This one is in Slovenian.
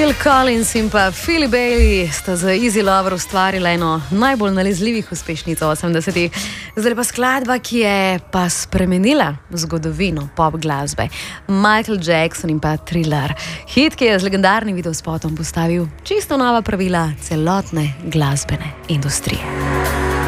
Phil Collins in pa Philly Bailey sta za Easy Lover ustvarila eno najbolj nalezljivih uspešnic 80-ih. Zdaj pa skladba, ki je pa spremenila zgodovino pop glasbe. Michael Jackson in pa Thriller. Hit, ki je z legendarnim videospotom postavil čisto nova pravila celotne glasbene industrije.